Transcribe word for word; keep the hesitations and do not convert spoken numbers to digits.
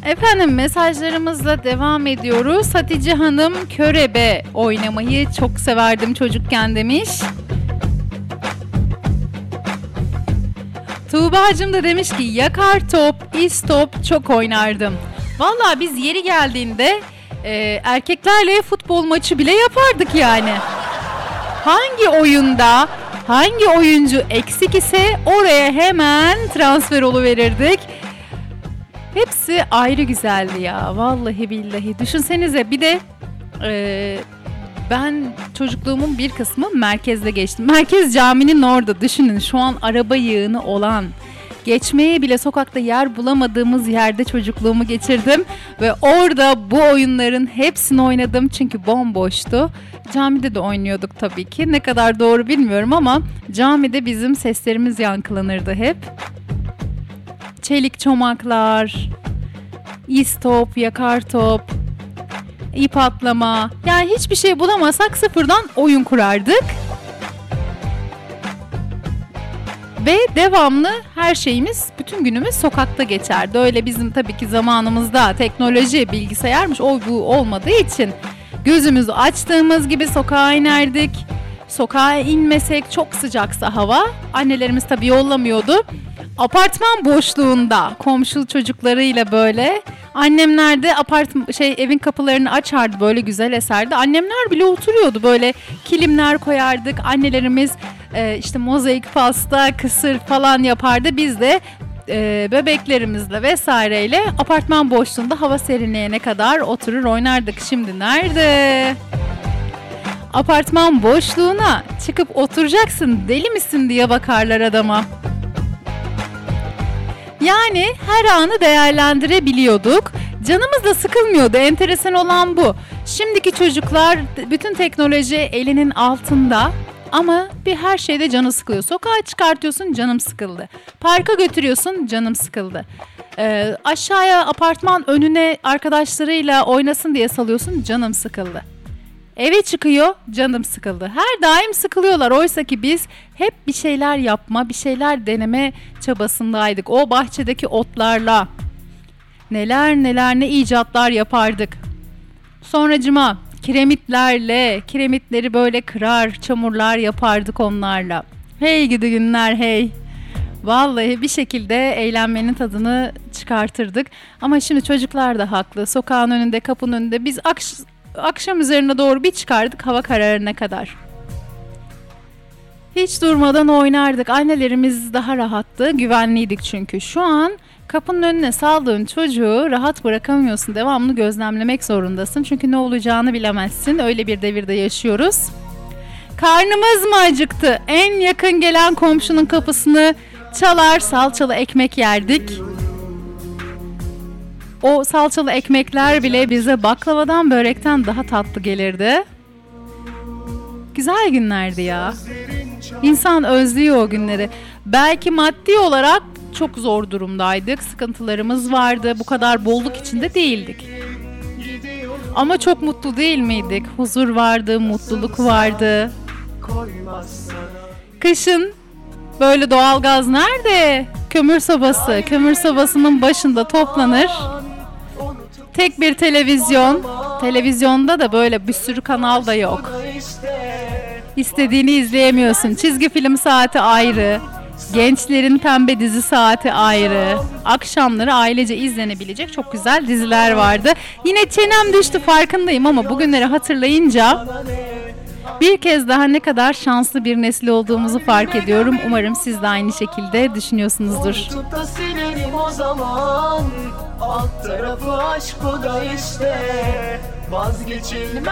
Efendim mesajlarımızla devam ediyoruz. Hatice Hanım körebe oynamayı çok severdim çocukken demiş. Tuğba'cığım da demiş ki yakar top, istop çok oynardım. Vallahi biz yeri geldiğinde e, erkeklerle futbol maçı bile yapardık yani. Hangi oyunda hangi oyuncu eksik ise oraya hemen transfer oluverirdik. Hepsi ayrı güzeldi ya. Vallahi billahi. Düşünsenize bir de e, ben çocukluğumun bir kısmı merkezde geçtim. Merkez caminin orada düşünün. Şu an araba yığını olan, geçmeye bile sokakta yer bulamadığımız yerde çocukluğumu geçirdim. Ve orada bu oyunların hepsini oynadım. Çünkü bomboştu. Camide de oynuyorduk tabii ki. Ne kadar doğru bilmiyorum ama camide bizim seslerimiz yankılanırdı hep. Çelik çomaklar, istop, yakar top, ip atlama. Yani hiçbir şey bulamasak sıfırdan oyun kurardık. Ve devamlı her şeyimiz, bütün günümüz sokakta geçerdi. Öyle bizim tabii ki zamanımızda teknoloji, bilgisayarmış o bu olmadığı için gözümüzü açtığımız gibi sokağa inerdik. Sokağa inmesek çok sıcaksa hava, annelerimiz tabii yollamıyordu. Apartman boşluğunda komşu çocuklarıyla böyle annemler de apart şey evin kapılarını açardı, böyle güzel eserdi. Annemler bile oturuyordu, böyle kilimler koyardık. Annelerimiz e, işte mozaik pasta, kısır falan yapardı. Biz de e, bebeklerimizle vesaireyle apartman boşluğunda hava serinleyene kadar oturur oynardık. Şimdi nerede? Apartman boşluğuna çıkıp oturacaksın, deli misin diye bakarlar adama. Yani her anı değerlendirebiliyorduk. Canımız da sıkılmıyordu. Enteresan olan bu. Şimdiki çocuklar bütün teknoloji elinin altında ama bir her şeyde canı sıkılıyor. Sokağa çıkartıyorsun, canım sıkıldı. Parka götürüyorsun, canım sıkıldı. Ee, aşağıya apartman önüne arkadaşlarıyla oynasın diye salıyorsun, canım sıkıldı. Eve çıkıyor, canım sıkıldı. Her daim sıkılıyorlar. Oysa ki biz hep bir şeyler yapma, bir şeyler deneme çabasındaydık. O bahçedeki otlarla neler neler ne icatlar yapardık. Sonracıma kiremitlerle, kiremitleri böyle kırar, çamurlar yapardık onlarla. Hey gidi günler hey. Vallahi bir şekilde eğlenmenin tadını çıkartırdık. Ama şimdi çocuklar da haklı. Sokağın önünde, kapının önünde biz akş- akşam üzerine doğru bir çıkardık hava kararına kadar. Hiç durmadan oynardık. Annelerimiz daha rahattı, güvenliydik çünkü. Şu an kapının önüne saldığın çocuğu rahat bırakamıyorsun. Devamlı gözlemlemek zorundasın. Çünkü ne olacağını bilemezsin. Öyle bir devirde yaşıyoruz. Karnımız mı acıktı? En yakın gelen komşunun kapısını çalar, salçalı ekmek yerdik. O salçalı ekmekler bile bize baklavadan, börekten daha tatlı gelirdi. Güzel günlerdi ya. İnsan özlüyor o günleri. Belki maddi olarak çok zor durumdaydık. Sıkıntılarımız vardı. Bu kadar bolluk içinde değildik. Ama çok mutlu değil miydik? Huzur vardı, mutluluk vardı. Kışın böyle doğalgaz nerede? Kömür sobası. Kömür sobasının başında toplanır. Tek bir televizyon. Televizyonda da böyle bir sürü kanal da yok. İstediğini izleyemiyorsun. Çizgi film saati ayrı. Gençlerin pembe dizi saati ayrı. Akşamları ailece izlenebilecek çok güzel diziler vardı. Yine çenem düştü farkındayım ama bugünleri hatırlayınca bir kez daha ne kadar şanslı bir nesil olduğumuzu fark ediyorum. Umarım siz de aynı şekilde düşünüyorsunuzdur. Alt tarafı aşk o da işte vazgeçilmez.